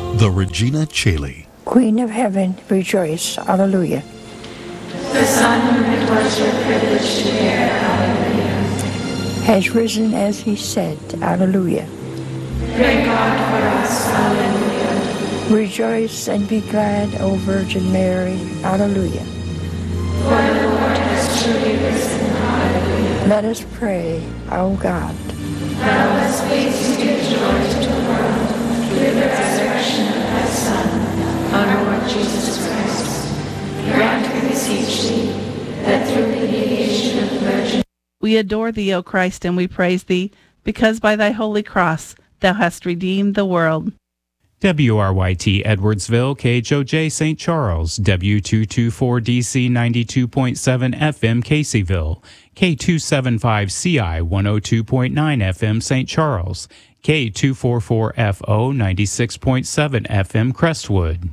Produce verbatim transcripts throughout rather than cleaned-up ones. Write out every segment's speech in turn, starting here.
The Regina Caeli. Queen of Heaven, rejoice. Hallelujah. The Son whom it was your privilege to bear, hallelujah, has risen as he said, hallelujah. Pray God for us, hallelujah. Rejoice and be glad, O Virgin Mary, hallelujah. For the Lord has truly risen, hallelujah. Let us pray, O God. Thou hast pleased to give joy to the world through the resurrection of thy Son, our Lord Jesus Christ. Grant, we beseech thee, that through the mediation of the Virgin we adore thee, O Christ, and we praise thee, because by thy holy cross thou hast redeemed the world. W R Y T Edwardsville, K H O J Saint Charles, W two twenty-four D C ninety-two point seven F M Caseyville, K two seventy-five C I one oh two point nine F M Saint Charles, K two forty-four F O ninety-six point seven F M Crestwood.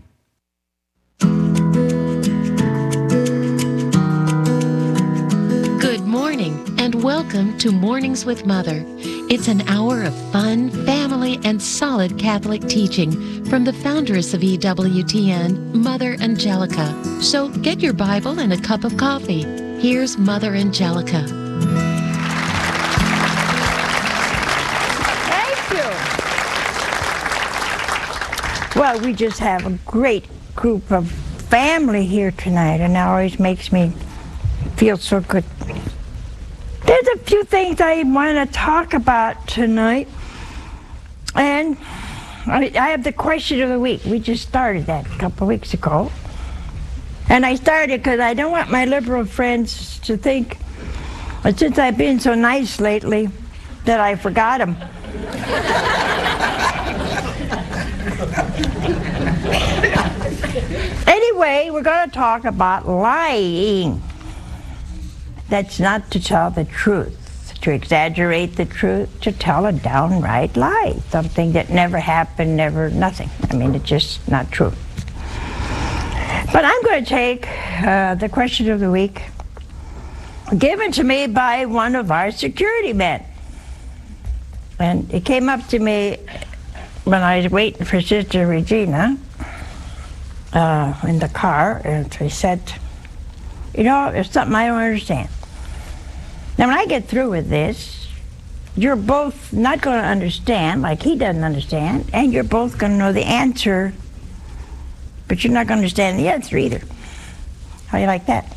Good morning and welcome to Mornings with Mother. It's an hour of fun, family, and solid Catholic teaching from the foundress of E W T N, Mother Angelica. So get your Bible and a cup of coffee. Here's Mother Angelica. Thank you. Well, we just have a great group of family here tonight, and it always makes me feel so good. There's a few things I want to talk about tonight, and I, I have the question of the week. We just started that a couple of weeks ago, and I started because I don't want my liberal friends to think that since I've been so nice lately that I forgot them. Anyway, we're going to talk about lying. That's not to tell the truth, to exaggerate the truth, to tell a downright lie, something that never happened, never, nothing. I mean, it's just not true. But I'm going to take uh, the question of the week given to me by one of our security men. And it came up to me when I was waiting for Sister Regina uh, in the car, and he said, you know, there's something I don't understand. Now, when I get through with this, you're both not going to understand, like he doesn't understand, and you're both going to know the answer, but you're not going to understand the answer either. How do you like that?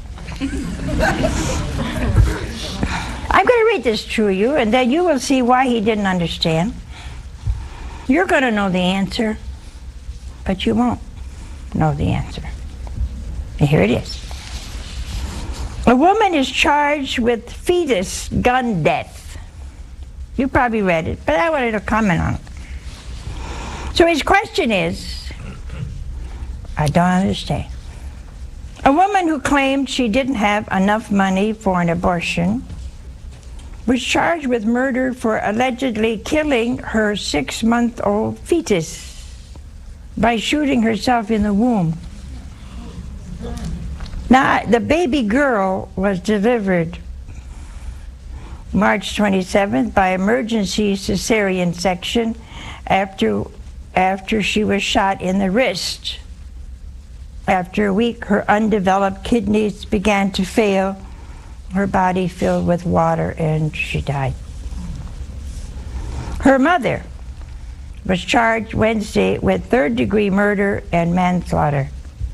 I'm going to read this to you, and then you will see why he didn't understand. You're going to know the answer, but you won't know the answer. And here it is. A woman is charged with fetus gun death. You probably read it, but I wanted to comment on it. So his question is, I don't understand. A woman who claimed she didn't have enough money for an abortion was charged with murder for allegedly killing her six-month-old fetus by shooting herself in the womb. Now, the baby girl was delivered March twenty-seventh by emergency cesarean section after, after she was shot in the wrist. After a week, her undeveloped kidneys began to fail, her body filled with water, and she died. Her mother was charged Wednesday with third-degree murder and manslaughter.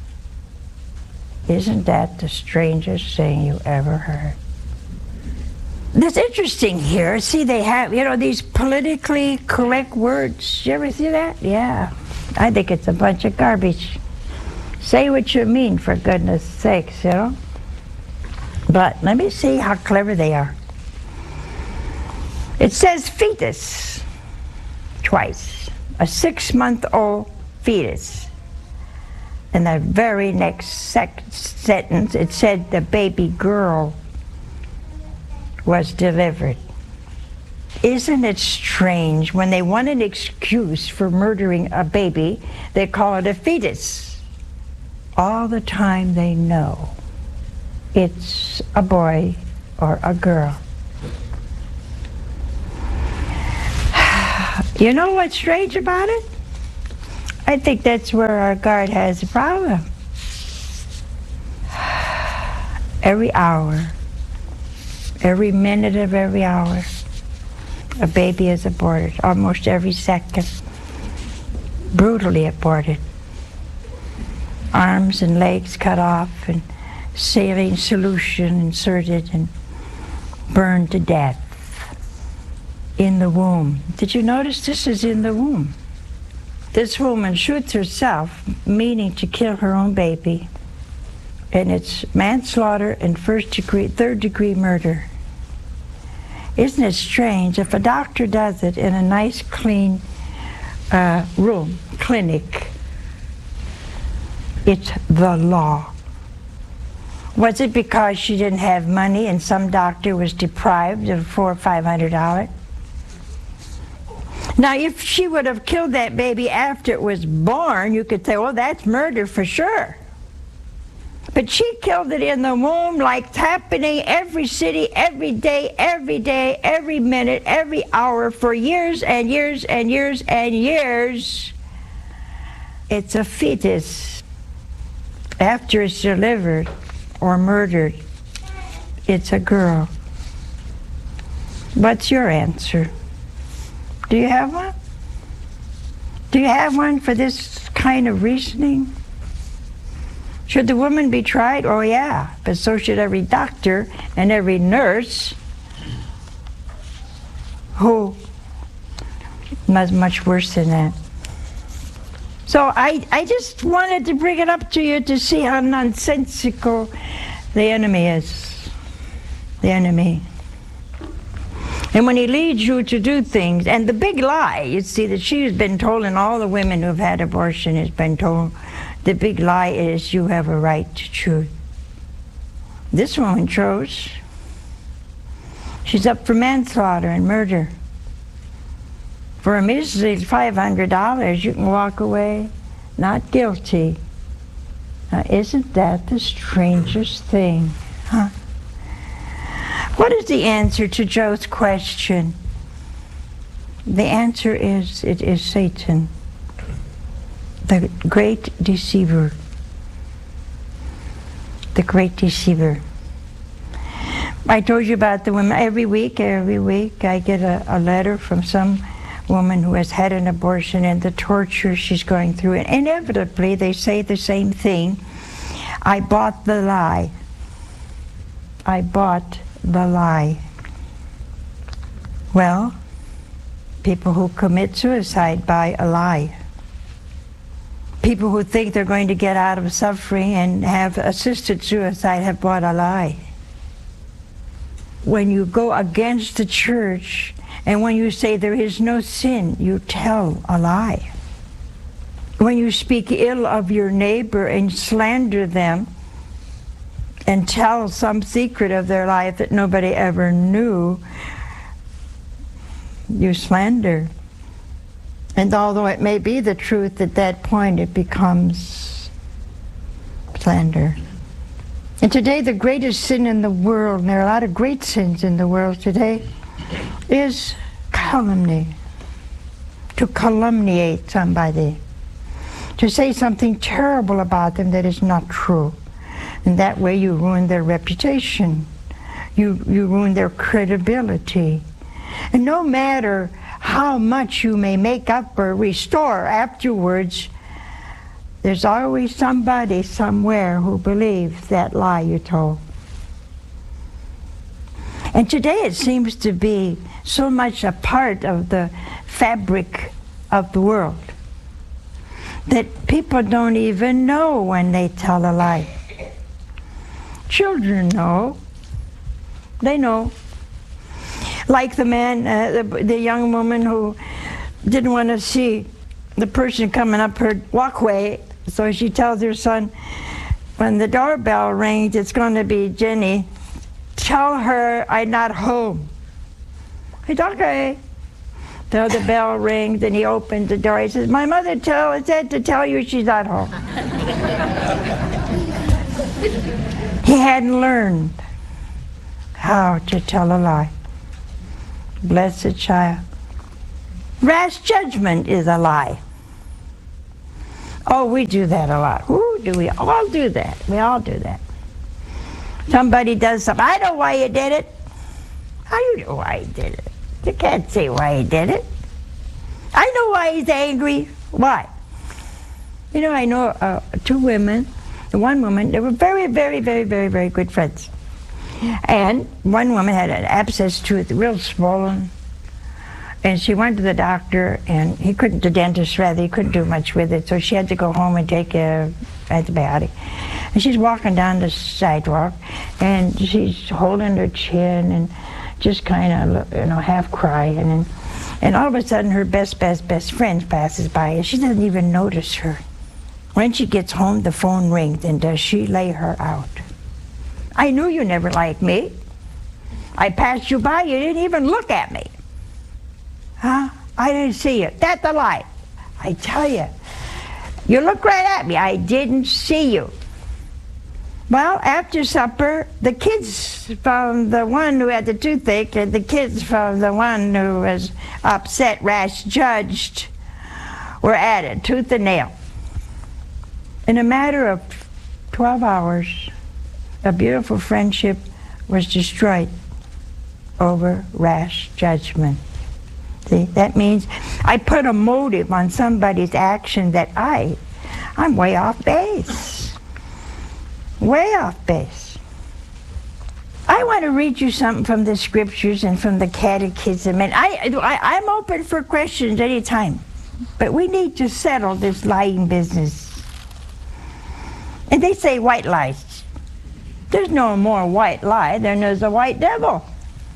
Isn't that the strangest thing you ever heard? That's interesting here. See, they have, you know, these politically correct words. You ever see that? Yeah. I think it's a bunch of garbage. Say what you mean, for goodness sakes, you know? But let me see how clever they are. It says fetus twice. A six-month-old fetus. In the very next sec- sentence, it said the baby girl was delivered. Isn't it strange when they want an excuse for murdering a baby, they call it a fetus? All the time they know it's a boy or a girl. You know what's strange about it? I think that's where our guard has a problem. Every hour, every minute of every hour, a baby is aborted, almost every second, brutally aborted. Arms and legs cut off and saline solution inserted and burned to death in the womb. Did you notice this is in the womb? This woman shoots herself, meaning to kill her own baby, and it's manslaughter and first degree, third degree murder. Isn't it strange? If a doctor does it in a nice, clean uh, room, clinic, it's the law. Was it because she didn't have money and some doctor was deprived of four or five hundred dollars? Now, if she would have killed that baby after it was born, you could say, well, that's murder for sure. But she killed it in the womb, like it's happening every city, every day, every day, every minute, every hour, for years and years and years and years. It's a fetus. After it's delivered or murdered, it's a girl. What's your answer? Do you have one? Do you have one for this kind of reasoning? Should the woman be tried? Oh yeah, but so should every doctor and every nurse who was much worse than that. So I, I just wanted to bring it up to you to see how nonsensical the enemy is. The enemy. And when he leads you to do things, and the big lie, you see, that she has been told, and all the women who have had abortion has been told, the big lie is you have a right to choose. This woman chose. She's up for manslaughter and murder. For a measly five hundred dollars, you can walk away not guilty. Now, isn't that the strangest thing, huh? What is the answer to Joe's question? The answer is, it is Satan, the great deceiver. The great deceiver. I told you about the women. Every week, every week, I get a, a letter from some woman who has had an abortion and the torture she's going through. And inevitably, they say the same thing. I bought the lie. I bought the lie. Well, people who commit suicide buy a lie. People who think they're going to get out of suffering and have assisted suicide have bought a lie. When you go against the church and when you say there is no sin, you tell a lie. When you speak ill of your neighbor and slander them and tell some secret of their life that nobody ever knew, you slander. And although it may be the truth, at that point it becomes slander. And today the greatest sin in the world, and there are a lot of great sins in the world today, is calumny. To calumniate somebody. To say something terrible about them that is not true. And that way you ruin their reputation. You, you ruin their credibility. And no matter how much you may make up or restore afterwards, there's always somebody somewhere who believes that lie you told. And today it seems to be so much a part of the fabric of the world that people don't even know when they tell a lie. Children know. They know. Like the man, uh, the, the young woman who didn't want to see the person coming up her walkway, so she tells her son, when the doorbell rings, it's going to be Jenny. Tell her I'm not home. He's okay. So the bell rings and he opens the door. He says, my mother tell, said to tell you she's not home. He hadn't learned how to tell a lie. Blessed child. Rash judgment is a lie. Oh, we do that a lot. Ooh, do we all do that? We all do that. Somebody does something. I know why you did it. How do you know why he did it? You can't say why he did it. I know why he's angry. Why? You know, I know uh, two women, one woman, they were very, very, very, very, very good friends. And one woman had an abscess tooth, real swollen. And she went to the doctor, and he couldn't, the dentist rather, he couldn't do much with it, so she had to go home and take an antibiotic. And she's walking down the sidewalk, and she's holding her chin and just kind of, you know, half crying. And, and all of a sudden, her best, best, best friend passes by, and she doesn't even notice her. When she gets home, the phone rings, and does she lay her out? I knew you never liked me. I passed you by, you didn't even look at me. Huh? I didn't see you. That's a lie. I tell you. You looked right at me. I didn't see you. Well, after supper, the kids from the one who had the toothache and the kids from the one who was upset, rash judged, were at it, tooth and nail. In a matter of twelve hours, a beautiful friendship was destroyed over rash judgment. See, that means I put a motive on somebody's action that I, I'm way off base. Way off base. I want to read you something from the scriptures and from the catechism, and I, I, I'm open for questions anytime, but we need to settle this lying business. And they say white lies. There's no more white lie than there's a white devil.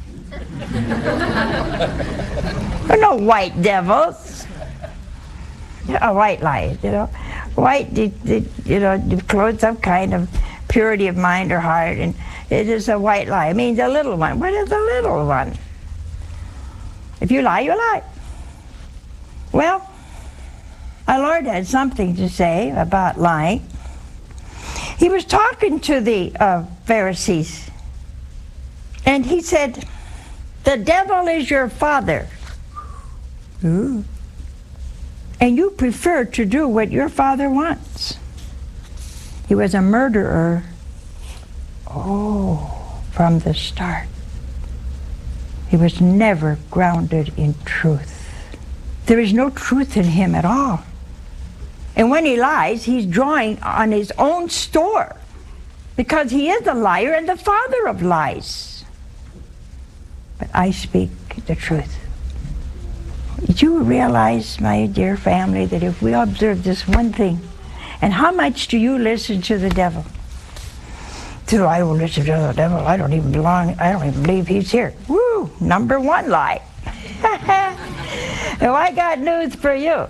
There are no white devils. A white lie, you know. White, you know, clothes some kind of purity of mind or heart, and it is a white lie. It means a little one. What is a little one? If you lie, you lie. Well, our Lord had something to say about lying. He was talking to the uh, Pharisees, and he said, the devil is your father. Ooh. And you prefer to do what your father wants. He was a murderer. Oh, from the start. He was never grounded in truth. There is no truth in him at all. And when he lies, he's drawing on his own store, because he is a liar and the father of lies. But I speak the truth. Did you realize, my dear family, that if we observe this one thing, and how much do you listen to the devil? Do I will listen to the devil? I don't even belong, I don't even believe he's here. Woo, number one lie. Now I got news for you.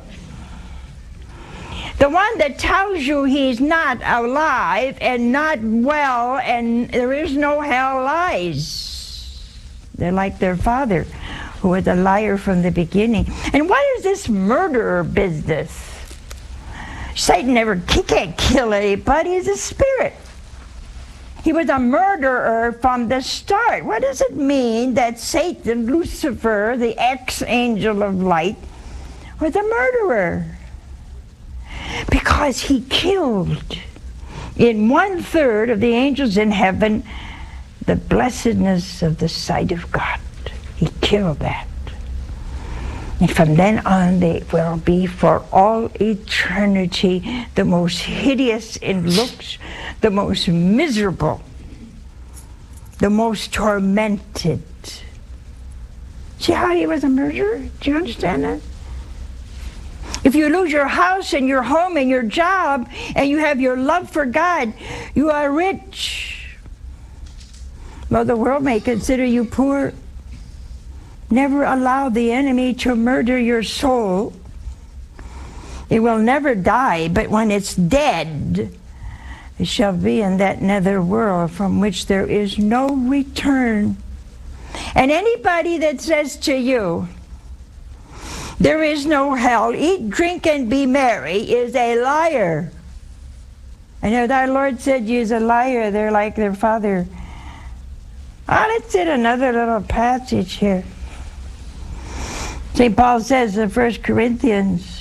The one that tells you he's not alive and not well and there is no hell lies. They're like their father, who was a liar from the beginning. And what is this murderer business? Satan never, he can't kill anybody, he's a spirit. He was a murderer from the start. What does it mean that Satan, Lucifer, the ex-angel of light, was a murderer? Because he killed in one third of the angels in heaven the blessedness of the sight of God. He killed that. And from then on, they will be for all eternity the most hideous in looks, the most miserable, the most tormented. See how he was a murderer? Do you understand that? If you lose your house and your home and your job and you have your love for God, you are rich. Though the world may consider you poor, never allow the enemy to murder your soul. It will never die, but when it's dead, it shall be in that nether world from which there is no return. And anybody that says to you, there is no hell, eat, drink, and be merry, is a liar. And if our Lord said you is a liar, they're like their father. Oh, let's hit another little passage here. Saint Paul says in First Corinthians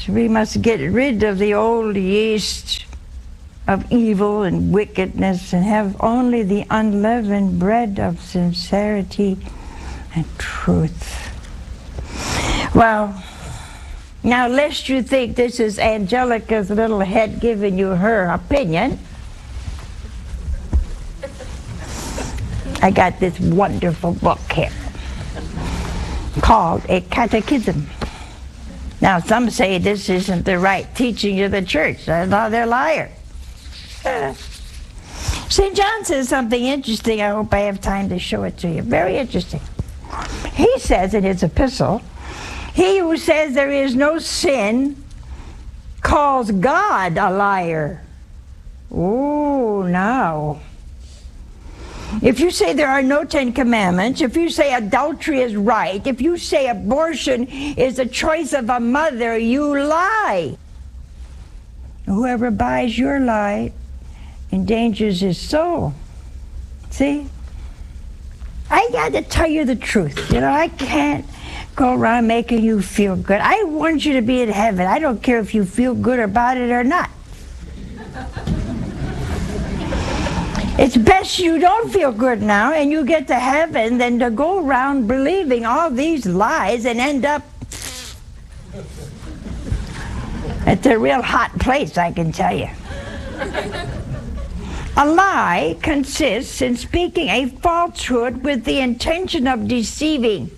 We must get rid of the old yeast of evil and wickedness and have only the unleavened bread of sincerity and truth. Well, now lest you think this is Angelica's little head giving you her opinion, I got this wonderful book here called A Catechism. Now some say this isn't the right teaching of the church. I thought they're liars. Uh, Saint John says something interesting. I hope I have time to show it to you. Very interesting. He says in his epistle, he who says there is no sin calls God a liar. Oh, now. If you say there are no Ten Commandments, if you say adultery is right, if you say abortion is the choice of a mother, you lie. Whoever buys your lie endangers his soul. See? I got to tell you the truth. You know, I can't go around making you feel good. I want you to be in heaven. I don't care if you feel good about it or not. It's best you don't feel good now and you get to heaven than to go around believing all these lies and end up at a real hot place, I can tell you. A lie consists in speaking a falsehood with the intention of deceiving.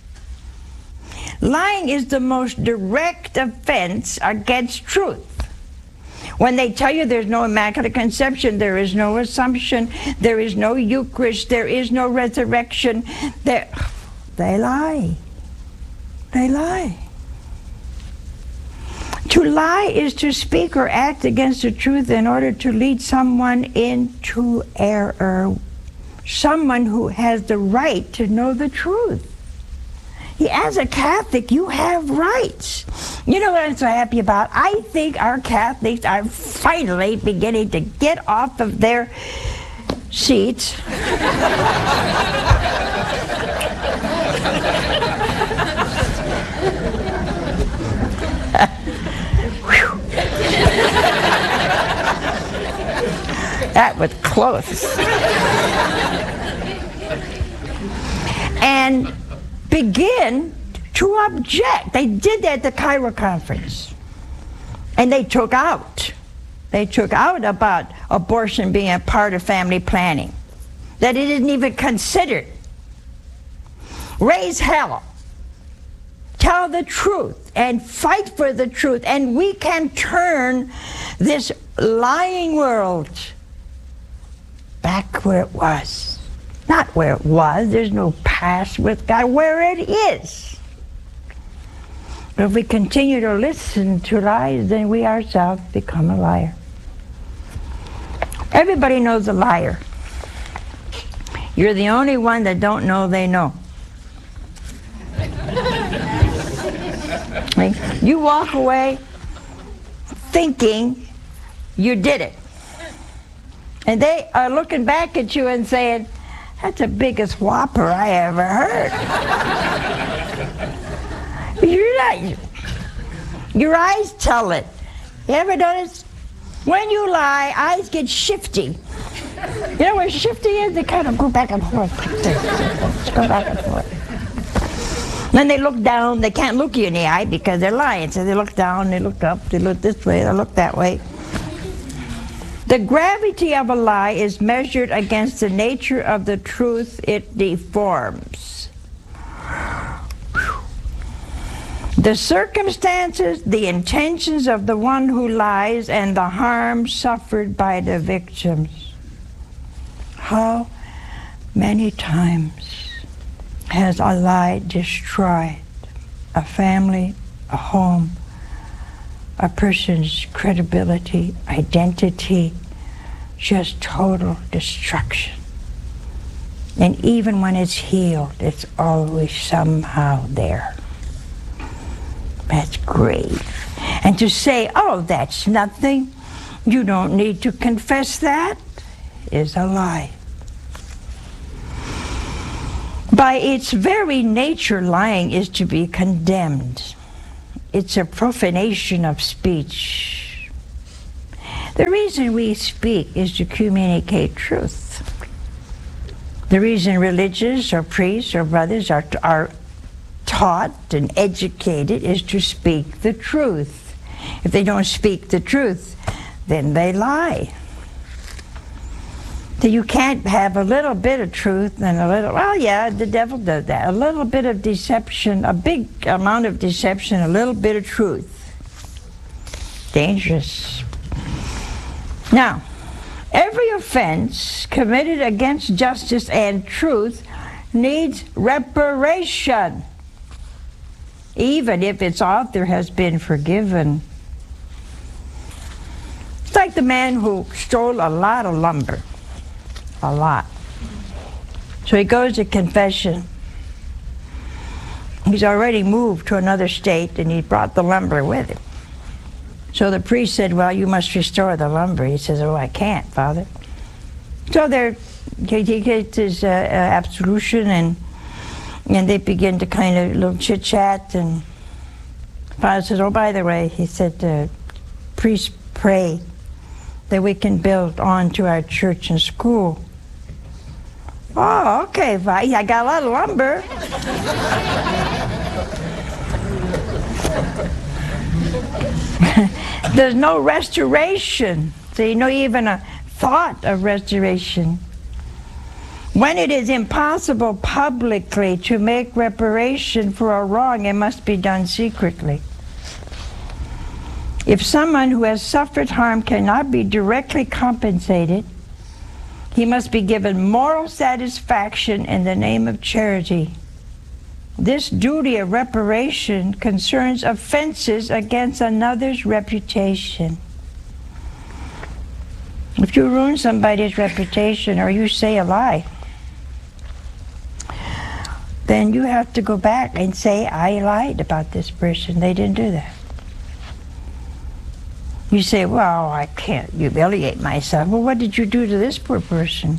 Lying is the most direct offense against truth. When they tell you there's no Immaculate Conception, there is no Assumption, there is no Eucharist, there is no resurrection, they lie. They lie. To lie is to speak or act against the truth in order to lead someone into error, someone who has the right to know the truth. As a Catholic, you have rights. You know what I'm so happy about? I think our Catholics are finally beginning to get off of their seats. That was close. And begin to object. They did that at the Cairo conference. And they took out. They took out about abortion being a part of family planning. That it isn't even considered. Raise hell. Tell the truth and fight for the truth. And we can turn this lying world back where it was. Not where it was. There's no past with God. Where it is. But if we continue to listen to lies, then we ourselves become a liar. Everybody knows a liar. You're the only one that don't know they know. You walk away thinking you did it. And they are looking back at you and saying, that's the biggest whopper I ever heard. You're not, your eyes tell it. You ever notice? When you lie, eyes get shifty. You know what shifty is? They kind of go back and forth. Just go back and forth. Then they look down. They can't look you in the eye because they're lying. So they look down, they look up, they look this way, they look that way. The gravity of a lie is measured against the nature of the truth it deforms. The circumstances, the intentions of the one who lies, and the harm suffered by the victims. How many times has a lie destroyed a family, a home, a person's credibility, identity, just total destruction. And even when it's healed, it's always somehow there. That's grave. And to say, oh, that's nothing, you don't need to confess that, is a lie. By its very nature, lying is to be condemned. it's a profanation of speech. The reason we speak is to communicate truth. The reason religious or priests or brothers are, are taught and educated is to speak the truth. If they don't speak the truth, then they lie. So you can't have a little bit of truth and a little, well, yeah, the devil does that. A little bit of deception, a big amount of deception, a little bit of truth. Dangerous. Now, every offense committed against justice and truth needs reparation, even if its author has been forgiven. It's like the man who stole a lot of lumber. A lot. So he goes to confession. He's already moved to another state and he brought the lumber with him. So the priest said, well, you must restore the lumber. He says, oh, I can't, Father. So there, he gets his uh, uh, absolution and and they begin to kind of little chit-chat, and Father says, oh, by the way, he said, uh, priest, pray that we can build onto our church and school. Oh, okay, I got a lot of lumber. There's no restoration. See, no even a thought of restoration. When it is impossible publicly to make reparation for a wrong, it must be done secretly. If someone who has suffered harm cannot be directly compensated, he must be given moral satisfaction in the name of charity. This duty of reparation concerns offenses against another's reputation. If you ruin somebody's reputation or you say a lie, then you have to go back and say, I lied about this person. They didn't do that. You say, well, I can't humiliate myself. Well, what did you do to this poor person?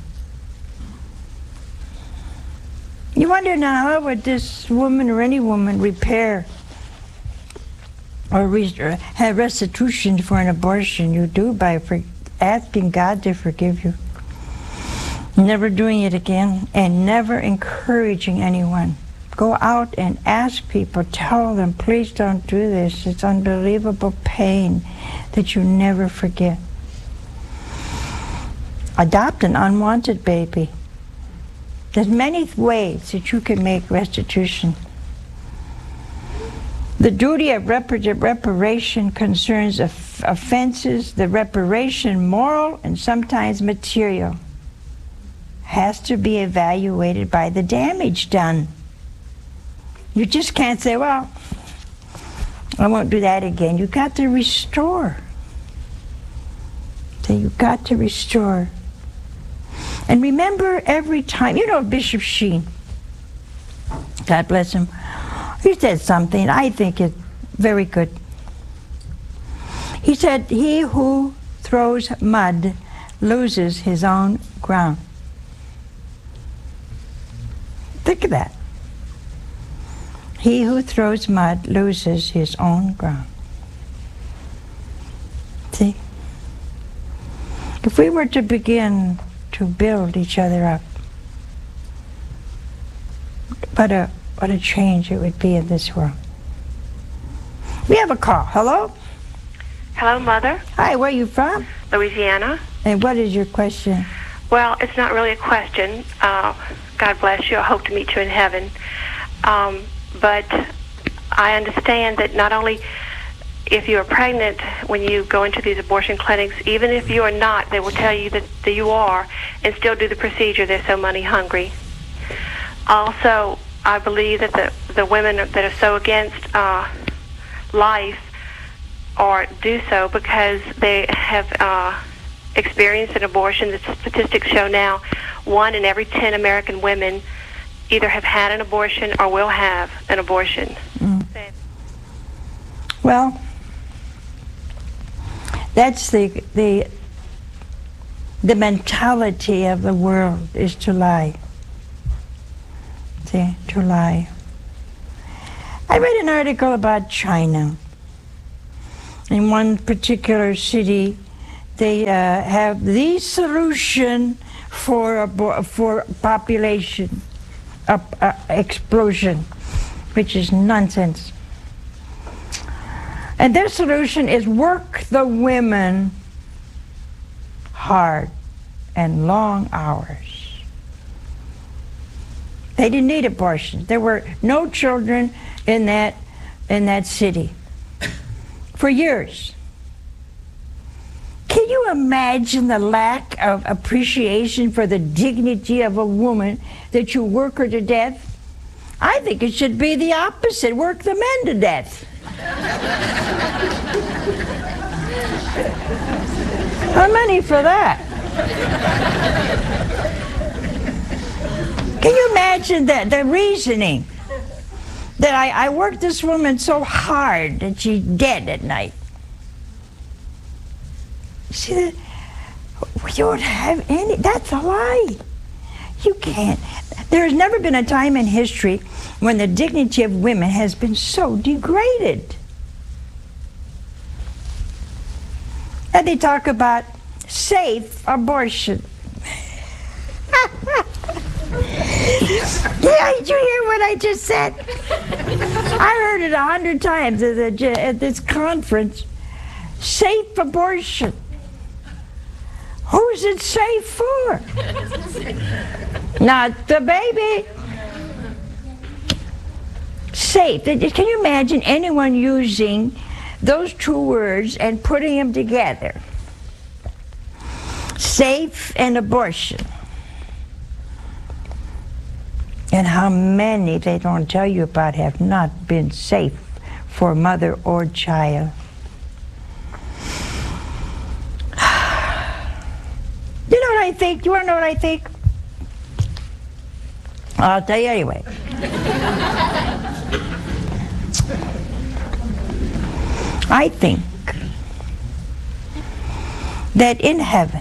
You wonder now, how would this woman or any woman repair or re- have restitution for an abortion? You do by for asking God to forgive you, never doing it again, and never encouraging anyone. Go out and ask people, tell them, please don't do this. It's unbelievable pain that you never forget. Adopt an unwanted baby. There's many ways that you can make restitution. The duty of repar- reparation concerns of offenses. The reparation, moral and sometimes material, has to be evaluated by the damage done. You just can't say, well, I won't do that again. You've got to restore. So you've got to restore. And remember every time, you know Bishop Sheen, God bless him, he said something I think is very good. He said, he who throws mud loses his own ground. Think of that. He who throws mud loses his own ground. See? If we were to begin to build each other up, what a, what a change it would be in this world. We have a call. Hello? Hello, Mother. Hi, where are you from? Louisiana. And what is your question? Well, it's not really a question. Uh, God bless you. I hope to meet you in heaven. Um, but I understand that not only if you are pregnant when you go into these abortion clinics, even if you are not, they will tell you that, that you are and still do the procedure. They're so money hungry. Also, I believe that the, the women that are so against uh, life or do so because they have uh, experienced an abortion. The statistics show now one in every ten American women either have had an abortion or will have an abortion. Mm. Well, that's the the the mentality of the world, is to lie. See, to lie. I read an article about China. in one particular city, they uh, have the solution for a, for population uh, uh, explosion, which is nonsense. And their solution is work the women hard and long hours. They didn't need abortion. There were no children in that in that city for years. Can you imagine the lack of appreciation for the dignity of a woman that you work her to death? I think it should be the opposite. Work the men to death. How many for that? Can you imagine that, the reasoning? That I, I worked this woman so hard that she's dead at night. See, that? You don't have any, that's a lie. You can't. There has never been a time in history when the dignity of women has been so degraded. And they talk about safe abortion. Yeah, did you hear what I just said? I heard it a hundred times at, the, at this conference. Safe abortion. Who's it safe for? Not the baby. Safe. Can you imagine anyone using those two words and putting them together? Safe and abortion. And how many, they don't tell you about, have not been safe for mother or child. You know what I think? You want to know what I think? I'll tell you anyway. I think that in heaven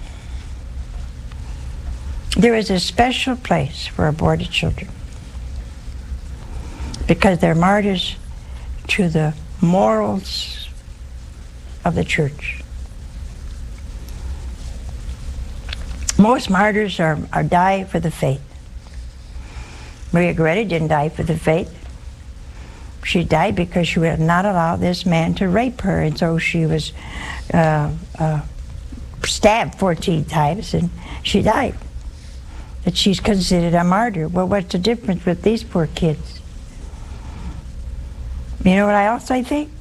there is a special place for aborted children because they're martyrs to the morals of the church. Most martyrs are, are die for the faith. Maria Goretti didn't die for the faith. She died because she would not allow this man to rape her, and so she was uh, uh, stabbed fourteen times, and she died. That she's considered a martyr. Well, what's the difference with these poor kids? You know what I also think?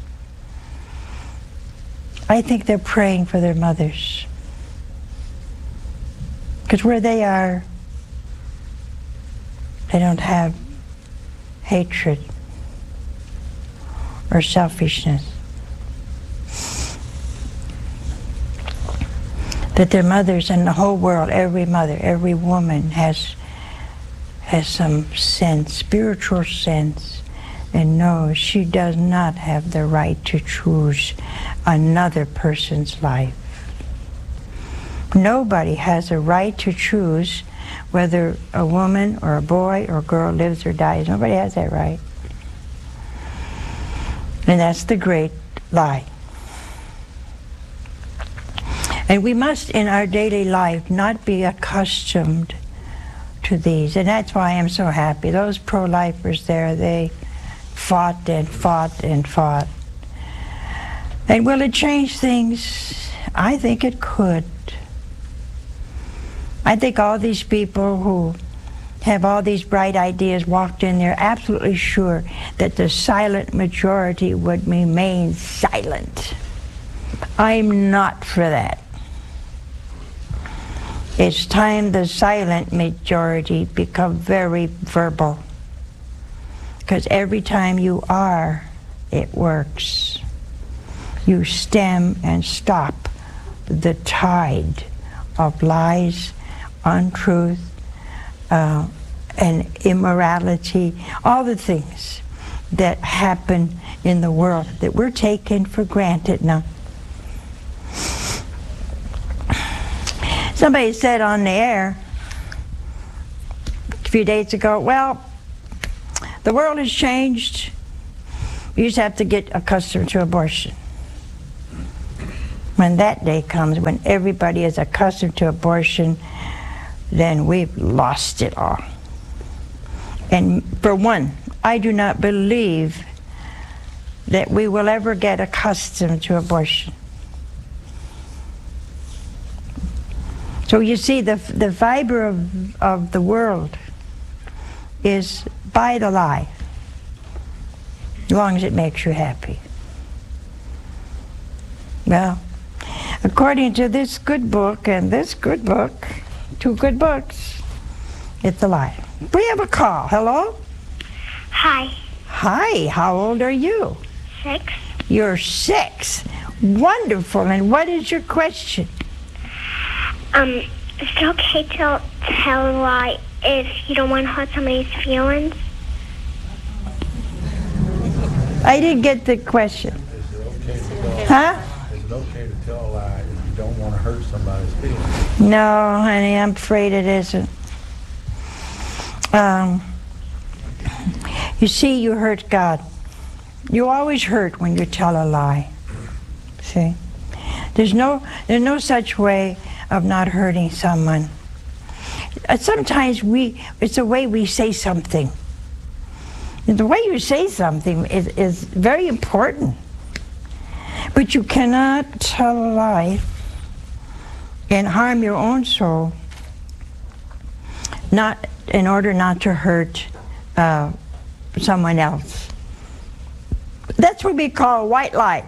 I think they're praying for their mothers. Because where they are, they don't have hatred or selfishness. That their mothers and the whole world, every mother, every woman has has some sense, spiritual sense, and knows she does not have the right to choose another person's life. Nobody has a right to choose whether a woman or a boy or a girl lives or dies. Nobody has that right. And that's the great lie. And we must, in our daily life, not be accustomed to these. And that's why I'm so happy. Those pro-lifers there, they fought and fought and fought. And will it change things? I think it could. I think all these people who have all these bright ideas walked in there absolutely sure that the silent majority would remain silent. I'm not for that. It's time the silent majority become very verbal. Because every time you are, it works. You stem and stop the tide of lies, untruth, uh, and immorality, all the things that happen in the world that we're taking for granted now. Somebody said on the air a few days ago, well, the world has changed. You just have to get accustomed to abortion. When that day comes, when everybody is accustomed to abortion, then we've lost it all. And for one, I do not believe that we will ever get accustomed to abortion. So you see, the, the fiber of, of the world is buy the lie, as long as it makes you happy. Well, according to this good book and this good book, two good books, it's a lie. We have a call. Hello? Hi. Hi, how old are you? Six. You're six. Wonderful. And what is your question? Um, is it okay to tell a lie if you don't want to hurt somebody's feelings? I didn't get the question. Huh? Is it okay to tell a lie if you don't want to hurt somebody's feelings? No, honey, I'm afraid it isn't. Um, you see, you hurt God. You always hurt when you tell a lie. See? There's no, there's no such way of not hurting someone. Uh, Sometimes we, it's the way we say something. And the way you say something is, is very important. But you cannot tell a lie and harm your own soul, not in order not to hurt uh, someone else. That's what we call a white lie.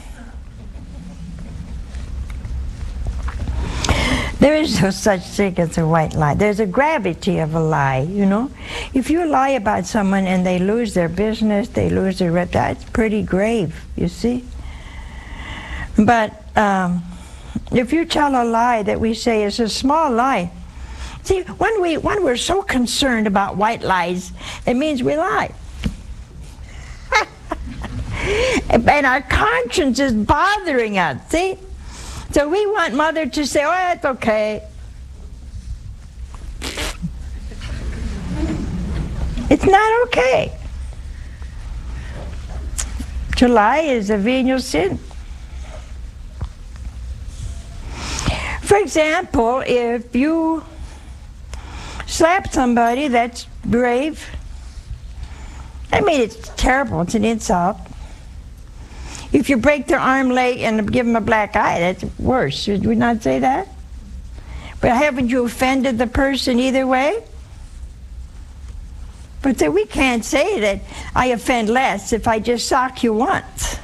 There is no such thing as a white lie. There's a gravity of a lie, you know. If you lie about someone and they lose their business, they lose their rep, that's pretty grave, you see. But um, if you tell a lie that we say is a small lie, see, when, we, when we're so concerned about white lies, it means we lie. And our conscience is bothering us, see? So we want Mother to say, oh, that's okay. It's not okay. To lie is a venial sin. For example, if you slap somebody, that's grave. I mean, it's terrible. It's an insult. If you break their arm, leg, and give them a black eye, that's worse. Should we not say that? But haven't you offended the person either way? But so we can't say that I offend less if I just sock you once.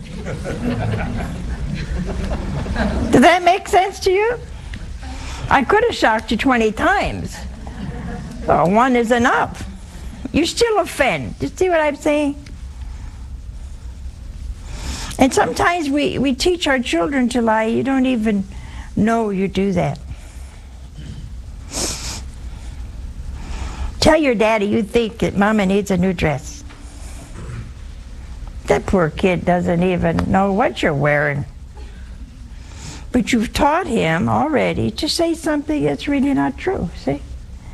Does that make sense to you? I could have shocked you twenty times. So one is enough. You still offend. You see what I'm saying? And sometimes we, we teach our children to lie. You don't even know you do that. Tell your daddy you think that Mama needs a new dress. That poor kid doesn't even know what you're wearing. But you've taught him already to say something that's really not true, see?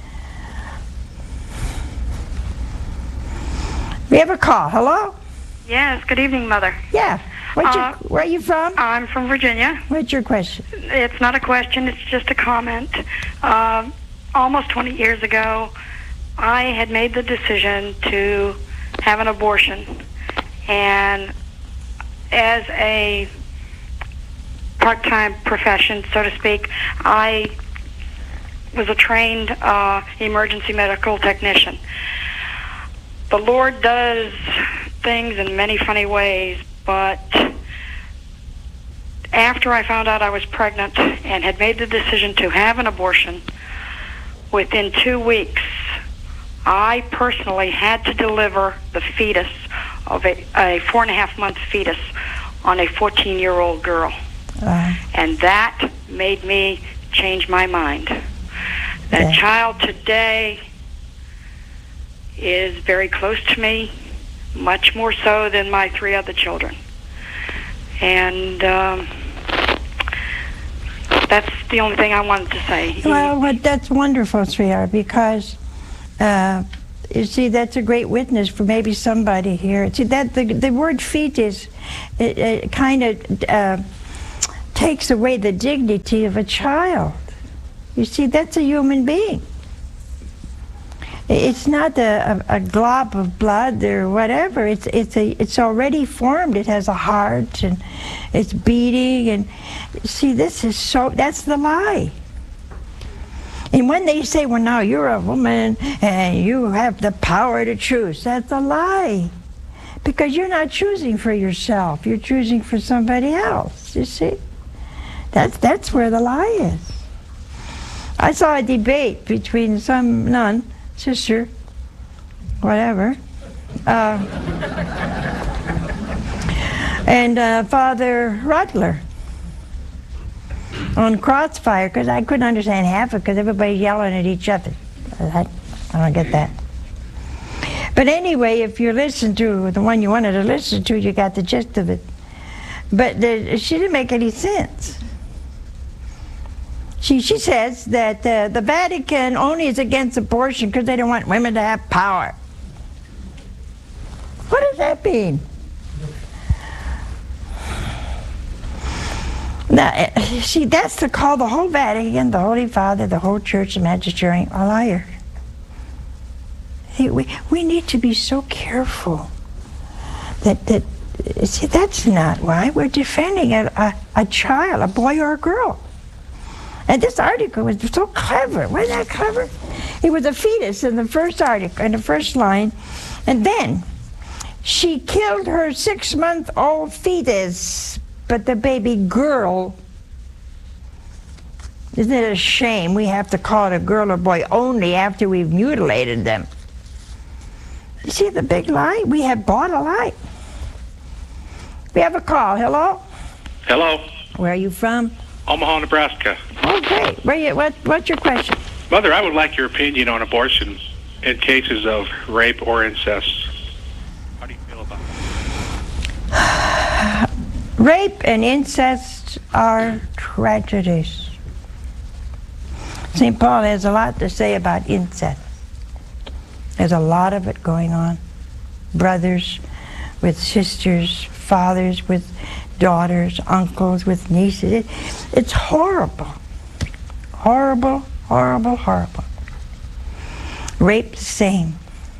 We have a call. Hello? Yes, good evening, Mother. Yeah. What's Uh, your, where are you from? I'm from Virginia. What's your question? It's not a question, it's just a comment. Uh, almost twenty years ago, I had made the decision to have an abortion. And as a part-time profession, so to speak, I was a trained uh, emergency medical technician. The Lord does things in many funny ways, but after I found out I was pregnant and had made the decision to have an abortion, within two weeks, I personally had to deliver the fetus of a, a four and a half month fetus on a fourteen-year-old girl. Uh, and that made me change my mind. That yeah. child today is very close to me, much more so than my three other children. And um, that's the only thing I wanted to say. Well, well that's wonderful, sweetheart, because uh, you see, that's a great witness for maybe somebody here. See, that the, the word fetus, it, it kind of uh, takes away the dignity of a child. You see, that's a human being. It's not a, a, a glob of blood or whatever. It's it's a it's already formed. It has a heart and it's beating. And see, this is so. That's the lie. And when they say, "Well, now you're a woman and you have the power to choose," that's a lie, because you're not choosing for yourself. You're choosing for somebody else. You see, that's that's where the lie is. I saw a debate between some nun. Sister, whatever, uh, and uh, Father Rutler on Crossfire, because I couldn't understand half of it because everybody's yelling at each other. I, I don't get that. But anyway, if you listen to the one you wanted to listen to, you got the gist of it. But the, she didn't make any sense. She, she says that uh, the Vatican only is against abortion because they don't want women to have power. What does that mean? Now, see, that's to call the whole Vatican, the Holy Father, the whole Church, the Magisterium, a liar. See, we, we need to be so careful that, that see, that's not why we're defending a, a, a child, a boy or a girl. And this article was so clever. Wasn't that clever? It was a fetus in the first article, in the first line. And then she killed her six-month-old fetus, but the baby girl, isn't it a shame we have to call it a girl or boy only after we've mutilated them? You see the big lie? We have bought a lie. We have a call. Hello? Hello. Where are you from? Omaha, Nebraska. Okay. Where you, what, what's your question? Mother, I would like your opinion on abortion in cases of rape or incest. How do you feel about it? Rape and incest are tragedies. Saint Paul has a lot to say about incest. There's a lot of it going on. Brothers with sisters, fathers with daughters, uncles with nieces. It, it's horrible. Horrible, horrible, horrible. Rape, the same.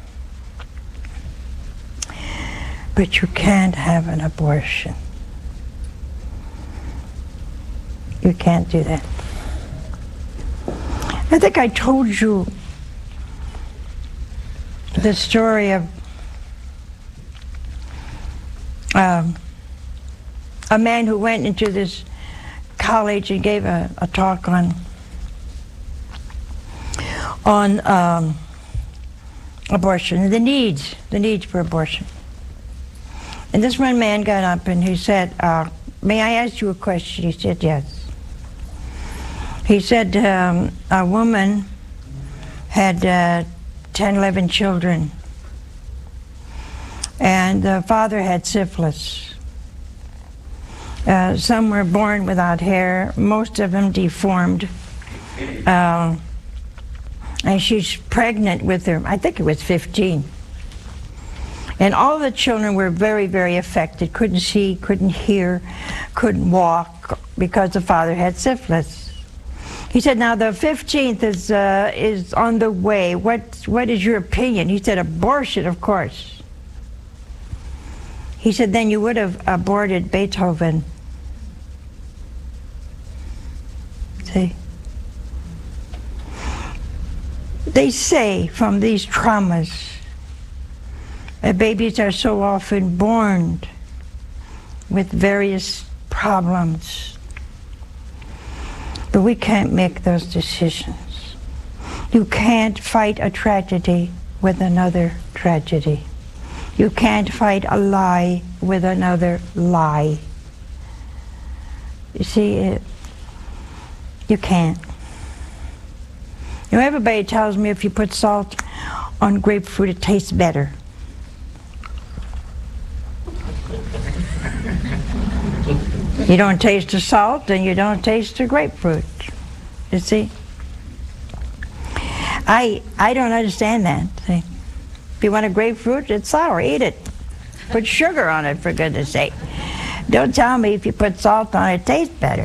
But you can't have an abortion. You can't do that. I think I told you the story of um, a man who went into this college and gave a, a talk on on um, abortion, the needs, the needs for abortion. And this one man got up and he said, uh, may I ask you a question? He said, yes. He said um, a woman had uh, ten, eleven children, and the father had syphilis. Uh, some were born without hair, most of them deformed. Uh, and she's pregnant with her, I think it was fifteen. And all the children were very, very affected, couldn't see, couldn't hear, couldn't walk, because the father had syphilis. He said, now the fifteenth is, uh, is on the way. What, what is your opinion? He said, abortion, of course. He said, then you would have aborted Beethoven. See? They say from these traumas that babies are so often born with various problems. But we can't make those decisions. You can't fight a tragedy with another tragedy. You can't fight a lie with another lie. You see, it, you can't. You know, everybody tells me if you put salt on grapefruit, it tastes better. You don't taste the salt, and you don't taste the grapefruit. You see? I I don't understand that. See? If you want a grapefruit, it's sour, eat it. Put sugar on it, for goodness sake. Don't tell me if you put salt on it, it tastes better.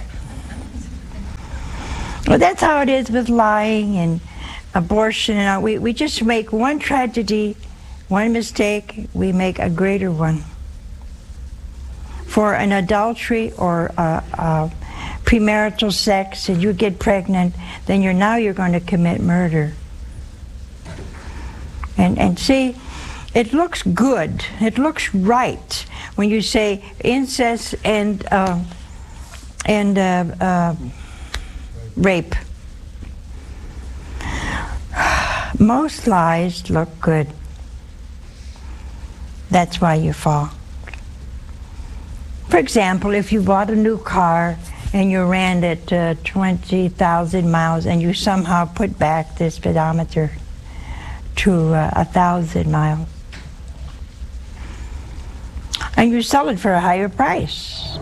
Well, that's how it is with lying and abortion. And all. We, we just make one tragedy, one mistake, we make a greater one. For an adultery or a, a premarital sex and you get pregnant, then you're now you're going to commit murder. And, and see, it looks good, it looks right when you say incest and, uh, and uh, uh, rape. Most lies look good. That's why you fall. For example, if you bought a new car and you ran it uh, twenty thousand miles and you somehow put back the speedometer to uh, one thousand miles, and you sell it for a higher price,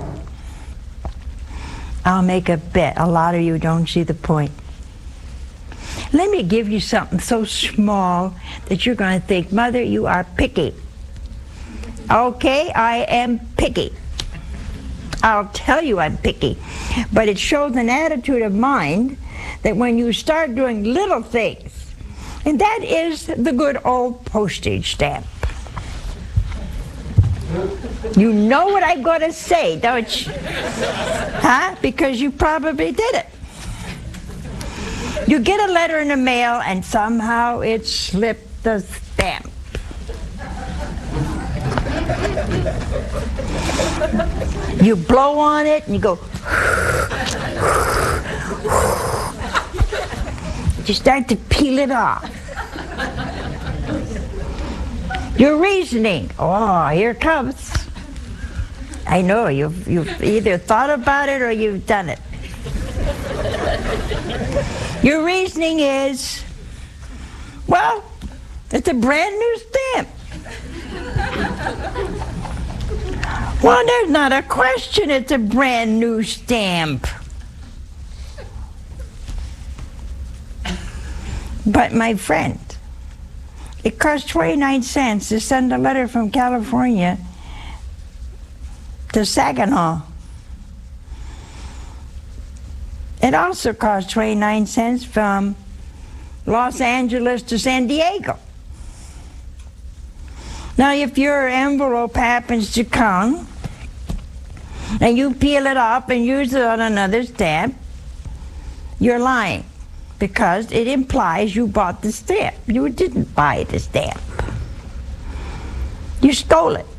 I'll make a bet a lot of you don't see the point. Let me give you something so small that you're going to think, Mother, you are picky. Okay, I am picky. I'll tell you I'm picky. But it shows an attitude of mind that when you start doing little things, and that is the good old postage stamp. You know what I'm going to say, don't you? Huh? Because you probably did it. You get a letter in the mail and somehow it slipped the stamp. You blow on it and you go, you start to peel it off. Your reasoning, oh, here it comes. I know, you've, you've either thought about it or you've done it. Your reasoning is, well, it's a brand new stamp. Well, there's not a question, it's a brand new stamp. But my friend, it costs twenty-nine cents to send a letter from California to Saginaw. It also costs twenty-nine cents from Los Angeles to San Diego. Now, if your envelope happens to come and you peel it off and use it on another stamp, you're lying, because it implies you bought the stamp. You didn't buy the stamp. You stole it.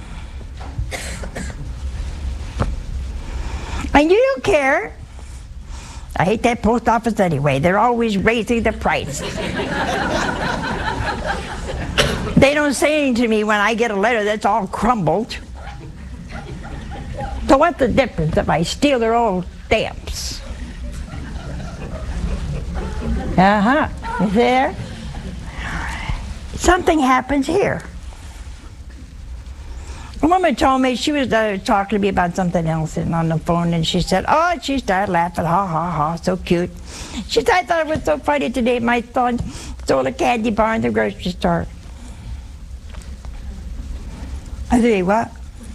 And you don't care. I hate that post office anyway. They're always raising the prices. They don't say anything to me when I get a letter that's all crumbled. So what's the difference if I steal their old stamps? Uh-huh. You there? Something happens here. A woman told me, she was uh, talking to me about something else and on the phone, and she said, oh, and she started laughing, ha, ha, ha, so cute. She said, I thought it was so funny today, my son stole a candy bar in the grocery store. I said, what?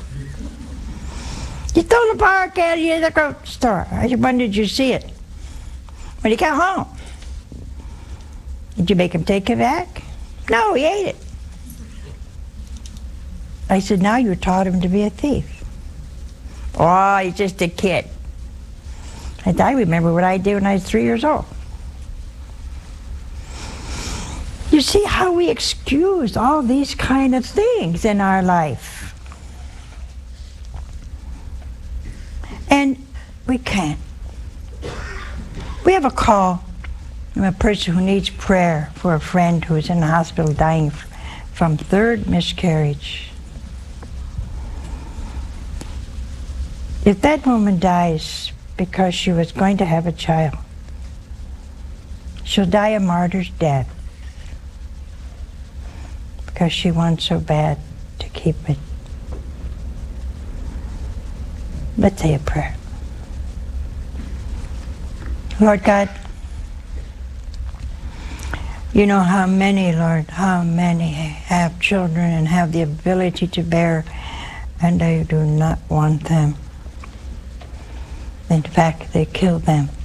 You stole a bar of candy in the grocery store. I said, when did you see it? When he got home. Did you make him take it back? No, he ate it. I said, now you taught him to be a thief. Oh, he's just a kid. I said, I remember what I did when I was three years old. You see how we excuse all these kind of things in our life. And we can't. We have a call from a person who needs prayer for a friend who is in the hospital dying from third miscarriage. If that woman dies because she was going to have a child, she'll die a martyr's death because she wants so bad to keep it. Let's say a prayer. Lord God, you know how many, Lord, how many have children and have the ability to bear and they do not want them. In fact, they kill them.